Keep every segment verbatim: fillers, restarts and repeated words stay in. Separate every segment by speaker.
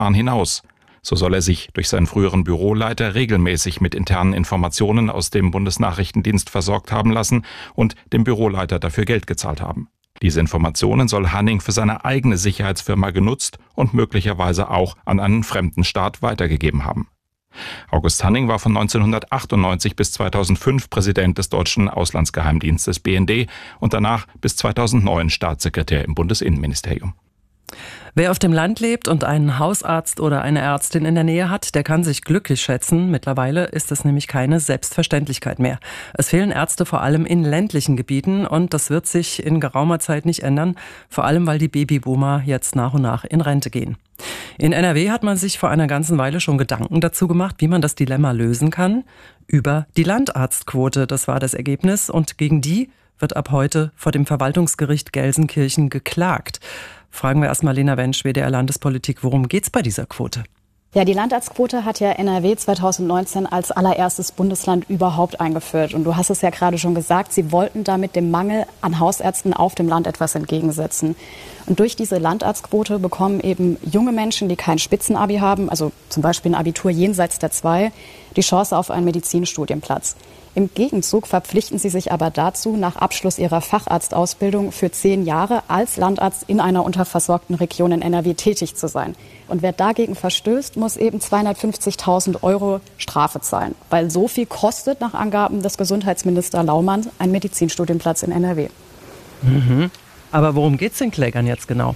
Speaker 1: Bahn hinaus. So soll er sich durch seinen früheren Büroleiter regelmäßig mit internen Informationen aus dem Bundesnachrichtendienst versorgt haben lassen und dem Büroleiter dafür Geld gezahlt haben. Diese Informationen soll Hanning für seine eigene Sicherheitsfirma genutzt und möglicherweise auch an einen fremden Staat weitergegeben haben. August Hanning war von neunzehnhundertachtundneunzig bis zweitausendfünf Präsident des deutschen Auslandsgeheimdienstes B N D und danach bis zweitausendneun Staatssekretär im Bundesinnenministerium.
Speaker 2: Wer auf dem Land lebt und einen Hausarzt oder eine Ärztin in der Nähe hat, der kann sich glücklich schätzen. Mittlerweile ist es nämlich keine Selbstverständlichkeit mehr. Es fehlen Ärzte vor allem in ländlichen Gebieten und das wird sich in geraumer Zeit nicht ändern, vor allem weil die Babyboomer jetzt nach und nach in Rente gehen. In N R W hat man sich vor einer ganzen Weile schon Gedanken dazu gemacht, wie man das Dilemma lösen kann. Über die Landarztquote, das war das Ergebnis, und gegen die wird ab heute vor dem Verwaltungsgericht Gelsenkirchen geklagt. Fragen wir erstmal Lena Wensch, W D R-Landespolitik, worum geht's bei dieser Quote?
Speaker 3: Ja, die Landarztquote hat ja N R W zweitausendneunzehn als allererstes Bundesland überhaupt eingeführt. Und du hast es ja gerade schon gesagt, sie wollten damit dem Mangel an Hausärzten auf dem Land etwas entgegensetzen. Und durch diese Landarztquote bekommen eben junge Menschen, die kein Spitzenabi haben, also zum Beispiel ein Abitur jenseits der zwei, die Chance auf einen Medizinstudienplatz. Im Gegenzug verpflichten sie sich aber dazu, nach Abschluss ihrer Facharztausbildung für zehn Jahre als Landarzt in einer unterversorgten Region in N R W tätig zu sein. Und wer dagegen verstößt, muss eben zweihundertfünfzigtausend Euro Strafe zahlen. Weil so viel kostet nach Angaben des Gesundheitsministers Laumann ein Medizinstudienplatz in N R W.
Speaker 2: Mhm. Aber worum geht es den Klägern jetzt genau?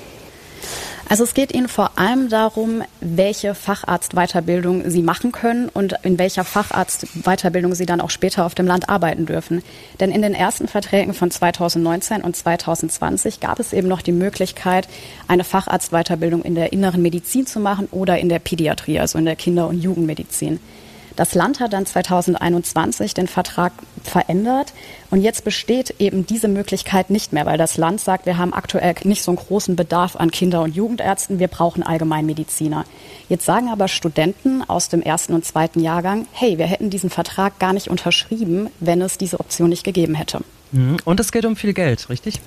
Speaker 3: Also es geht Ihnen vor allem darum, welche Facharztweiterbildung Sie machen können und in welcher Facharztweiterbildung Sie dann auch später auf dem Land arbeiten dürfen. Denn in den ersten Verträgen von zweitausendneunzehn und zweitausendzwanzig gab es eben noch die Möglichkeit, eine Facharztweiterbildung in der inneren Medizin zu machen oder in der Pädiatrie, also in der Kinder- und Jugendmedizin. Das Land hat dann zweitausendeinundzwanzig den Vertrag verändert und jetzt besteht eben diese Möglichkeit nicht mehr, weil das Land sagt, wir haben aktuell nicht so einen großen Bedarf an Kinder- und Jugendärzten, wir brauchen Allgemeinmediziner. Jetzt sagen aber Studenten aus dem ersten und zweiten Jahrgang, hey, wir hätten diesen Vertrag gar nicht unterschrieben, wenn es diese Option nicht gegeben hätte.
Speaker 2: Und es geht um viel Geld, richtig?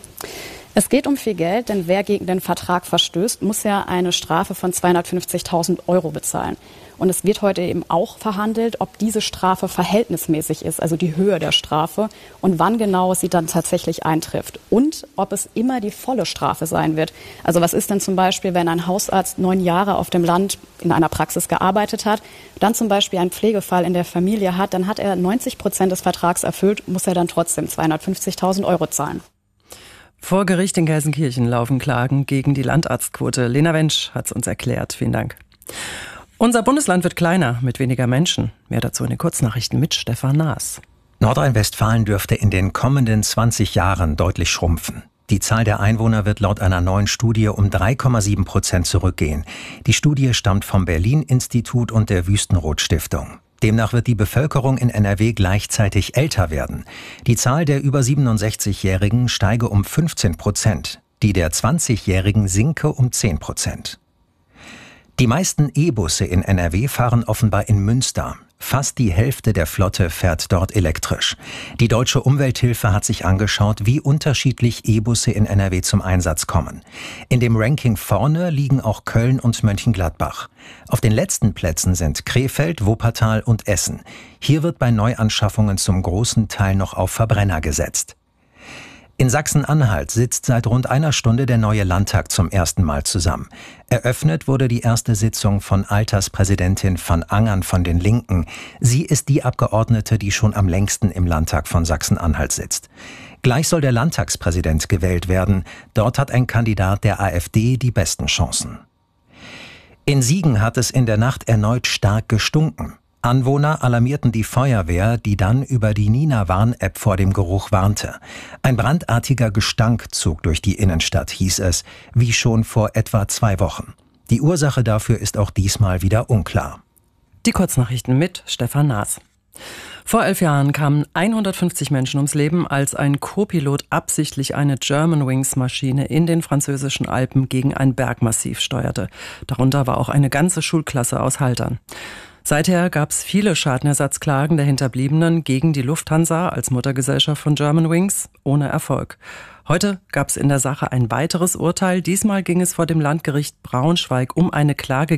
Speaker 3: Es geht um viel Geld, denn wer gegen den Vertrag verstößt, muss ja eine Strafe von zweihundertfünfzigtausend Euro bezahlen. Und es wird heute eben auch verhandelt, ob diese Strafe verhältnismäßig ist, also die Höhe der Strafe und wann genau sie dann tatsächlich eintrifft. Und ob es immer die volle Strafe sein wird. Also was ist denn zum Beispiel, wenn ein Hausarzt neun Jahre auf dem Land in einer Praxis gearbeitet hat, dann zum Beispiel einen Pflegefall in der Familie hat, dann hat er neunzig Prozent des Vertrags erfüllt, muss er dann trotzdem zweihundertfünfzigtausend Euro zahlen.
Speaker 2: Vor Gericht in Gelsenkirchen laufen Klagen gegen die Landarztquote. Lena Wensch hat es uns erklärt. Vielen Dank. Unser Bundesland wird kleiner, mit weniger Menschen. Mehr dazu in den Kurznachrichten mit Stefan Naas.
Speaker 4: Nordrhein-Westfalen dürfte in den kommenden zwanzig Jahren deutlich schrumpfen. Die Zahl der Einwohner wird laut einer neuen Studie um drei Komma sieben Prozent zurückgehen. Die Studie stammt vom Berlin-Institut und der Wüstenrot-Stiftung. Demnach wird die Bevölkerung in N R W gleichzeitig älter werden. Die Zahl der über siebenundsechzigjährigen steige um fünfzehn Prozent, die der zwanzigjährigen sinke um zehn Prozent. Die meisten E-Busse in N R W fahren offenbar in Münster. Fast die Hälfte der Flotte fährt dort elektrisch. Die Deutsche Umwelthilfe hat sich angeschaut, wie unterschiedlich E-Busse in N R W zum Einsatz kommen. In dem Ranking vorne liegen auch Köln und Mönchengladbach. Auf den letzten Plätzen sind Krefeld, Wuppertal und Essen. Hier wird bei Neuanschaffungen zum großen Teil noch auf Verbrenner gesetzt. In Sachsen-Anhalt sitzt seit rund einer Stunde der neue Landtag zum ersten Mal zusammen. Eröffnet wurde die erste Sitzung von Alterspräsidentin van Angern von den Linken. Sie ist die Abgeordnete, die schon am längsten im Landtag von Sachsen-Anhalt sitzt. Gleich soll der Landtagspräsident gewählt werden. Dort hat ein Kandidat der AfD die besten Chancen. In Siegen hat es in der Nacht erneut stark gestunken. Anwohner alarmierten die Feuerwehr, die dann über die Nina-Warn-App vor dem Geruch warnte. Ein brandartiger Gestank zog durch die Innenstadt, hieß es, wie schon vor etwa zwei Wochen. Die Ursache dafür ist auch diesmal wieder unklar.
Speaker 2: Die Kurznachrichten mit Stefan Naas. Vor elf Jahren kamen hundertfünfzig Menschen ums Leben, als ein Co-Pilot absichtlich eine Germanwings-Maschine in den französischen Alpen gegen ein Bergmassiv steuerte. Darunter war auch eine ganze Schulklasse aus Haltern. Seither gab es viele Schadenersatzklagen der Hinterbliebenen gegen die Lufthansa als Muttergesellschaft von Germanwings, ohne Erfolg. Heute gab es in der Sache ein weiteres Urteil. Diesmal ging es vor dem Landgericht Braunschweig um eine Klage